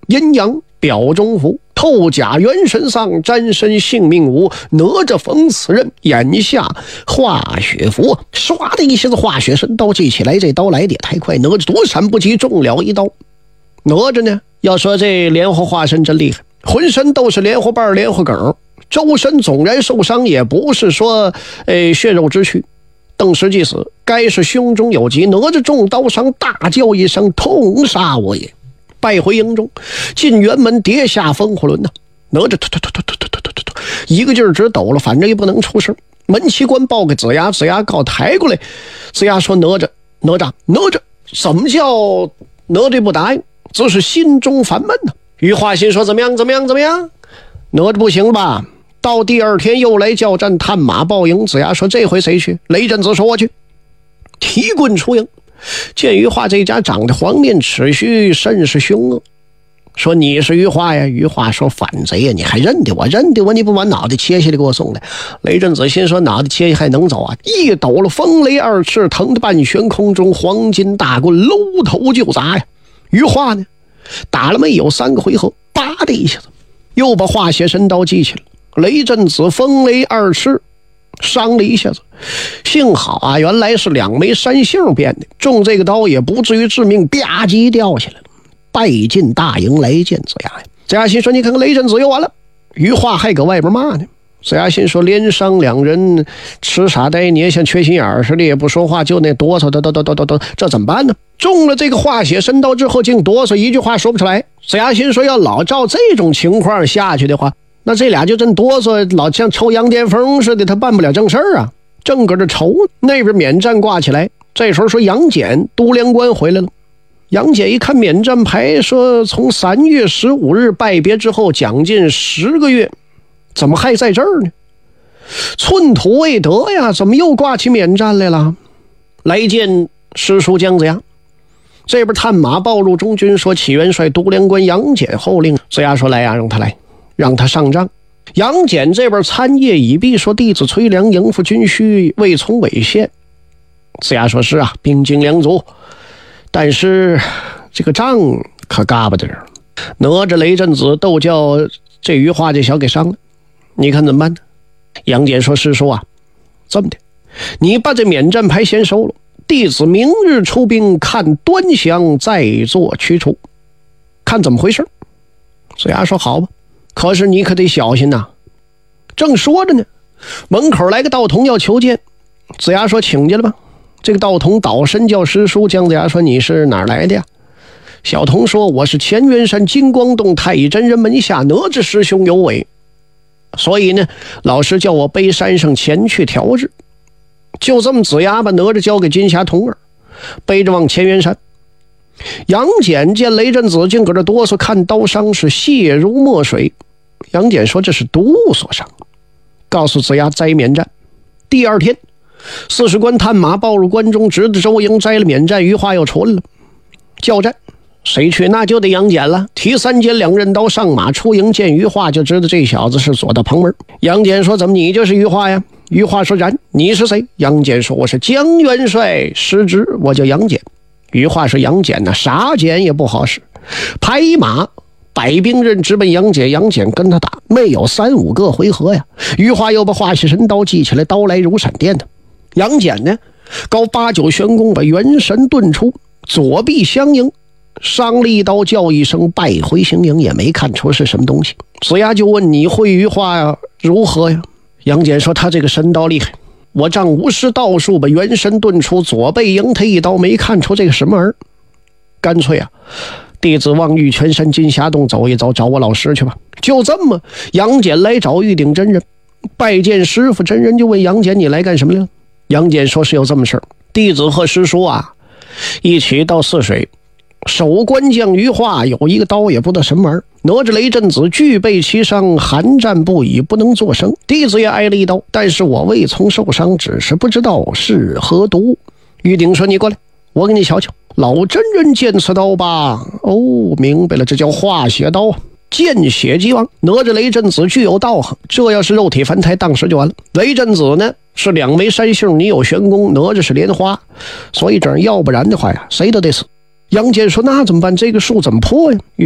阴阳表中符，透甲元神丧，沾身性命无。哪吒逢此人，眼下化血符。唰的一下子，化血神刀记起来，这刀来得也太快，哪吒躲闪不及，中了一刀。哪吒呢，要说这莲花化身真厉害，浑身都是莲花瓣莲花梗，周身纵然受伤，也不是说血肉之躯，登时即死，该是胸中有疾。哪吒中刀伤，大叫一声，痛杀我也。败回营中，进辕门跌下风火轮呐。哪吒一个劲儿直抖了，反正也不能出声。门旗官报给子牙，子牙告抬过来。子牙说：哪吒，怎么叫哪吒不答应？只是心中烦闷呢。于化心说：怎么样？哪吒不行吧？到第二天又来叫战，探马报营。子牙说：这回谁去？雷震子说：我去。提棍出营。见于化这家长得黄面齿须，甚是凶恶，说：你是于化呀？于化说：反贼呀！你还认得我？你不把脑袋切下来给我送来？雷震子心说：脑袋切下还能走啊？一抖了风雷二翅，腾得半悬空中，黄金大棍搂头就砸呀！于化呢，打了没有3个回合，叭的一下子又把化血神刀记起了。雷震子风雷二翅伤了一下子，幸好啊，原来是2枚山杏变的，中这个刀也不至于致命，吧唧掉下来了。败进大营来见子牙呀。子牙心说：你看看雷震子又完了。于化还搁外边骂呢。子牙心说：连伤2人，痴傻呆捏，像缺心眼似的，也不说话，就那哆嗦的，这怎么办呢？中了这个化血神刀之后，竟哆嗦，一句话说不出来。子牙心说：要老照这种情况下去的话，那这俩就真哆嗦，老像抽羊癫疯似的，他办不了正事儿啊。正搁这愁，那边免战挂起来。这时候说杨戬都梁关回来了。杨戬一看免战牌，说从3月15日拜别之后，将近10个月，怎么还在这儿呢？寸土未得呀，怎么又挂起免战来了？来见师叔姜子牙。这边探马报入中军，说启元帅都梁关杨戬候令。子牙说：来呀，让他来，让他上帐。杨戬这边参谒已毕，说弟子崔良应付军需，未从违宪。子牙说：是啊，兵精粮足，但是这个仗可嘎巴的人。哪吒雷震子都叫这于化这小给伤了，你看怎么办呢？杨戬说：师叔啊，这么的，你把这免战牌先收了，弟子明日出兵，看端详再做驱除，看怎么回事。子牙说：好吧，可是你可得小心呐。正说着呢，门口来个道童要求见。子牙说：请进了吧。这个道童倒身叫师叔。姜子牙说：你是哪儿来的呀？小童说：我是乾元山金光洞太乙真人门下哪吒师兄有违，所以呢，老师叫我背山上前去调治。就这么，子牙把哪吒交给金霞童儿，背着往乾元山。杨戬见雷震子竟搁这哆嗦，看刀伤是血如墨水。杨戬说：这是毒物所伤，告诉子牙摘免战。第二天，40官探马报入关中，直的周营摘了免战。于化又出来了，叫战谁去？那就得杨戬了。提3尖2刃刀上马出营，见于化就知道这小子是左道旁门。杨戬说：怎么你就是于化呀？于化说：然。你是谁？杨戬说：我是姜元帅师侄，我叫杨戬。于化说：杨戬呢，啥戬也不好使。拍马摆兵刃直奔杨戬，杨戬跟他打，没有3、5个回合呀。于化又把化血神刀记起来，刀来如闪电的。杨戬呢，高8、9玄功，把元神遁出，左臂相迎，伤了一刀，叫一声，败回行营，也没看出是什么东西。子牙就问：你会于化如何呀？杨戬说：他这个神刀厉害，我仗无师道术把元神遁出，左背迎他一刀，没看出这个什么儿。干脆啊，弟子往玉泉山金霞洞走一走，找我老师去吧。就这么，杨戬来找玉鼎真人，拜见师傅。真人就问杨戬：你来干什么来了？杨戬说：是有这么事儿，弟子和师叔啊一起到泗水，守关将于化有一个刀，也不知道什么玩意儿。哪吒雷震子俱被其伤，寒战不已，不能作声。弟子也挨了一刀，但是我未曾受伤，只是不知道是何毒。玉鼎说：你过来，我给你瞧瞧。老真人见此刀吧，哦，明白了，这叫化血刀，见血即亡。哪吒雷震子具有道行，这要是肉体凡胎，当时就完了。雷震子呢是2枚山杏，你有玄功，哪吒是莲花，所以这要不然的话呀，谁都得死。杨戬说：那怎么办？这个数怎么破呀？